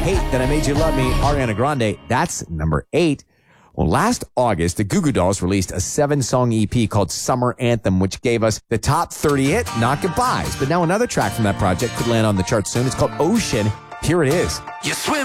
Hate That I Made You Love Me, Ariana Grande. That's number 8. Well, last August, the Goo Goo Dolls released a 7-song EP called Summer Anthem, which gave us the top 30 hit, Not Goodbyes. But now another track from that project could land on the charts soon. It's called Ocean. Here it is. You swim